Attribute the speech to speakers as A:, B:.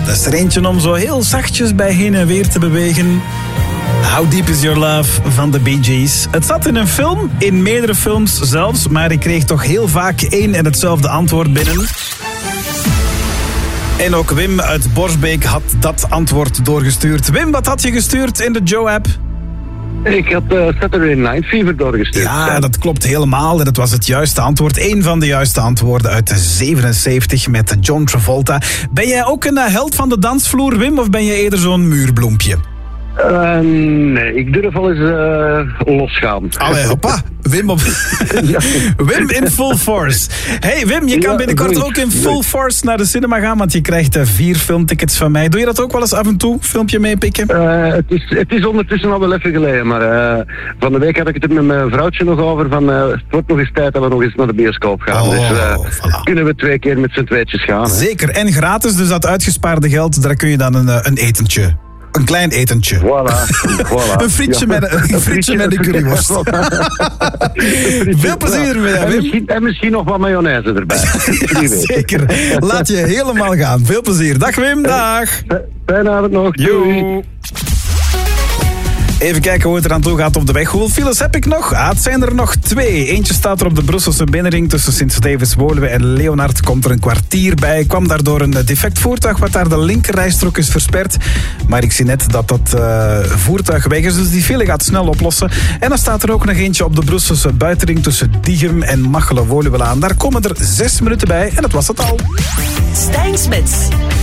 A: Dat is er eentje om zo heel zachtjes bij heen en weer te bewegen. How Deep Is Your Love van de Bee Gees. Het zat in een film, in meerdere films zelfs, maar ik kreeg toch heel vaak één en hetzelfde antwoord binnen. En ook Wim uit Borsbeek had dat antwoord doorgestuurd. Wim, wat had je gestuurd in de Joe-app?
B: Ik had Saturday Night Fever doorgestuurd.
A: Ja, dat klopt helemaal. En dat was het juiste antwoord. Eén van de juiste antwoorden uit de 77 met John Travolta. Ben jij ook een held van de dansvloer, Wim? Of ben je eerder zo'n muurbloempje?
B: Nee, ik durf wel eens losgaan.
A: Allee, hoppa. Wim Wim in full force. Hey Wim, je kan binnenkort ook in full force naar de cinema gaan, want je krijgt 4 filmtickets van mij. Doe je dat ook wel eens af en toe? Filmpje meepikken?
B: Het is ondertussen al wel even geleden, maar van de week had ik het er met mijn vrouwtje nog over van het wordt nog eens tijd dat we nog eens naar de bioscoop gaan.
A: Oh,
B: dus
A: voilà.
B: Kunnen we 2 keer met z'n tweetjes gaan. Hè?
A: Zeker, en gratis, dus dat uitgespaarde geld, daar kun je dan een etentje. Een klein etentje.
B: Voilà.
A: Een frietje met een curryworst. Veel plezier ermee, Wim.
B: En misschien nog wat mayonaise erbij.
A: Ja, zeker. Laat je helemaal gaan. Veel plezier. Dag Wim, dag.
B: Fijne avond nog. Doei.
A: Even kijken hoe het eraan toe gaat op de weg. Hoeveel files heb ik nog? Het zijn er nog 2. Eentje staat er op de Brusselse binnenring tussen Sint-Stevens-Woluwe en Leonard. Komt er een kwartier bij. Kwam daardoor een defect voertuig wat daar de linkerrijstrook is versperd. Maar ik zie net dat dat voertuig weg is, dus die file gaat snel oplossen. En dan staat er ook nog eentje op de Brusselse buitenring tussen Diegem en Machelen-Woluwelaan. Daar komen er 6 minuten bij en dat was het al.
C: Stijn Smits.